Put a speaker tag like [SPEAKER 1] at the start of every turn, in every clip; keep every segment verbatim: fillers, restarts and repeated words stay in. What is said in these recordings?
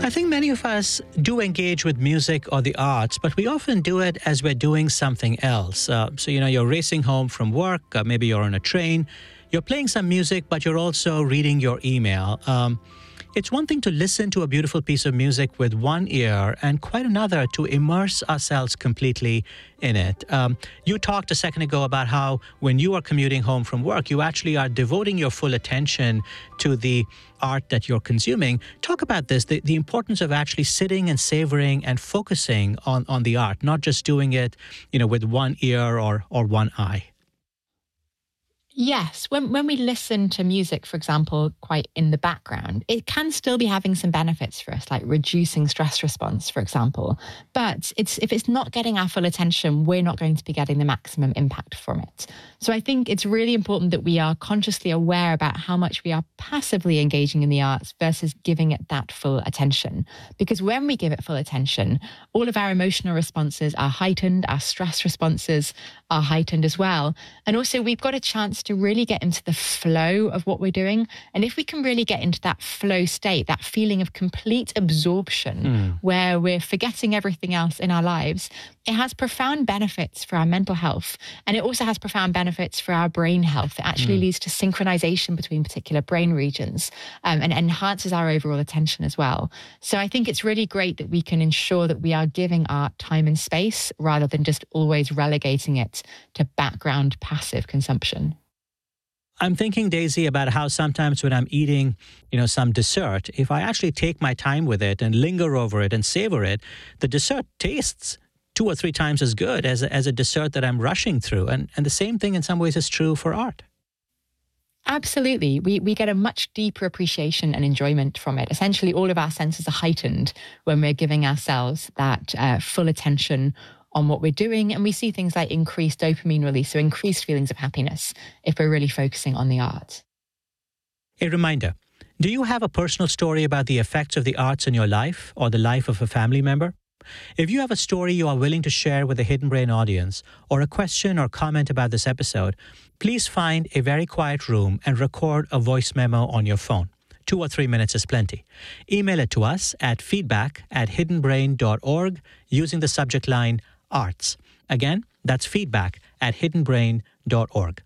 [SPEAKER 1] I think many of us do engage with music or the arts, but we often do it as we're doing something else. Uh, so, you know, you're racing home from work, uh, maybe you're on a train, you're playing some music, but you're also reading your email. Um, it's one thing to listen to a beautiful piece of music with one ear and quite another to immerse ourselves completely in it. Um, you talked a second ago about how when you are commuting home from work, you actually are devoting your full attention to the art that you're consuming. Talk about this, the, the importance of actually sitting and savoring and focusing on, on the art, not just doing it, you know, with one ear or, or one eye.
[SPEAKER 2] Yes, when when we listen to music, for example, quite in the background, it can still be having some benefits for us, like reducing stress response, for example. But it's if it's not getting our full attention, we're not going to be getting the maximum impact from it. So I think it's really important that we are consciously aware about how much we are passively engaging in the arts versus giving it that full attention. Because when we give it full attention, all of our emotional responses are heightened, our stress responses are heightened as well. And also we've got a chance to really get into the flow of what we're doing. And if we can really get into that flow state, that feeling of complete absorption mm. where we're forgetting everything else in our lives, it has profound benefits for our mental health. And it also has profound benefits for our brain health. It actually mm. leads to synchronization between particular brain regions um, and enhances our overall attention as well. So I think it's really great that we can ensure that we are giving art time and space rather than just always relegating it to background passive consumption.
[SPEAKER 1] I'm thinking, Daisy, about how sometimes when I'm eating, you know, some dessert, if I actually take my time with it and linger over it and savor it, the dessert tastes two or three times as good as a, as a dessert that I'm rushing through. And, and the same thing in some ways is true for art.
[SPEAKER 2] Absolutely. We we get a much deeper appreciation and enjoyment from it. Essentially, all of our senses are heightened when we're giving ourselves that uh, full attention on what we're doing. And we see things like increased dopamine release, so increased feelings of happiness if we're really focusing on the art.
[SPEAKER 1] A reminder, do you have a personal story about the effects of the arts in your life or the life of a family member? If you have a story you are willing to share with the Hidden Brain audience or a question or comment about this episode, please find a very quiet room and record a voice memo on your phone. Two or three minutes is plenty. Email it to us at feedback at hiddenbrain dot org using the subject line arts. Again, that's feedback at hiddenbrain dot org.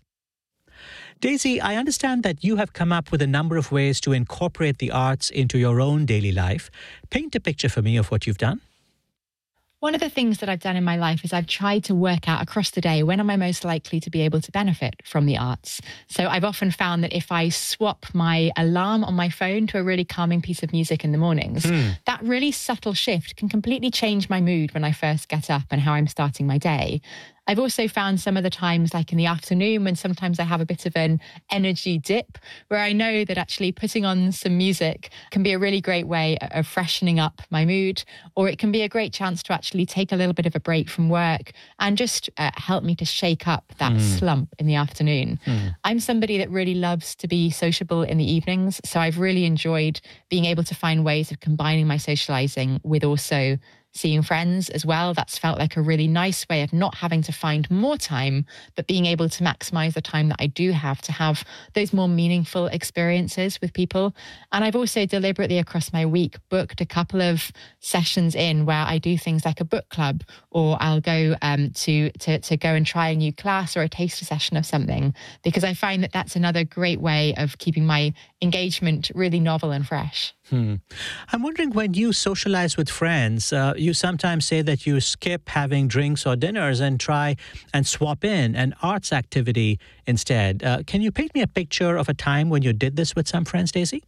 [SPEAKER 1] Daisy, I understand that you have come up with a number of ways to incorporate the arts into your own daily life. Paint a picture for me of what you've done.
[SPEAKER 2] One of the things that I've done in my life is I've tried to work out across the day when am I most likely to be able to benefit from the arts. So I've often found that if I swap my alarm on my phone to a really calming piece of music in the mornings, mm. that really subtle shift can completely change my mood when I first get up and how I'm starting my day. I've also found some of the times, like in the afternoon, when sometimes I have a bit of an energy dip, where I know that actually putting on some music can be a really great way of freshening up my mood, or it can be a great chance to actually take a little bit of a break from work and just uh, help me to shake up that mm. slump in the afternoon. Mm. I'm somebody that really loves to be sociable in the evenings, so I've really enjoyed being able to find ways of combining my socializing with also seeing friends as well. That's felt like a really nice way of not having to find more time, but being able to maximize the time that I do have to have those more meaningful experiences with people. And I've also deliberately across my week booked a couple of sessions in where I do things like a book club, or I'll go um, to, to, to go and try a new class or a taster session of something, because I find that that's another great way of keeping my engagement really novel and fresh.
[SPEAKER 1] Hmm. I'm wondering, when you socialize with friends, uh, you sometimes say that you skip having drinks or dinners and try and swap in an arts activity instead. Uh, can you paint me a picture of a time when you did this with some friends, Daisy?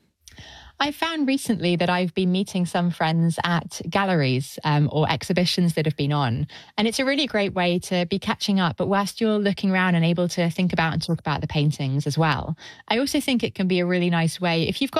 [SPEAKER 2] I found recently that I've been meeting some friends at galleries um, or exhibitions that have been on. And it's a really great way to be catching up, but whilst you're looking around and able to think about and talk about the paintings as well. I also think it can be a really nice way, if you've got